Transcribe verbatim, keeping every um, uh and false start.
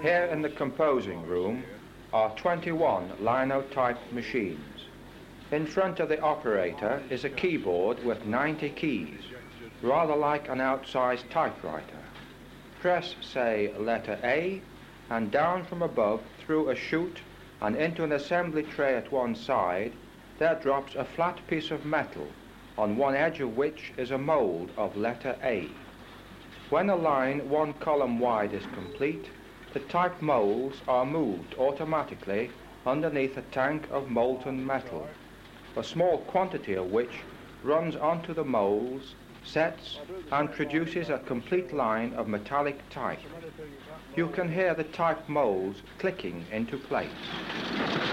Here in the composing room are twenty-one linotype machines. In front of the operator is a keyboard with ninety keys, rather like an outsized typewriter. Press, say, letter A, and down from above through a chute and into an assembly tray at one side, there drops a flat piece of metal, on one edge of which is a mould of letter A. When a line one column wide is complete, the type moulds are moved automatically underneath a tank of molten metal, a small quantity of which runs onto the moulds, sets, and produces a complete line of metallic type. You can hear the type moulds clicking into place.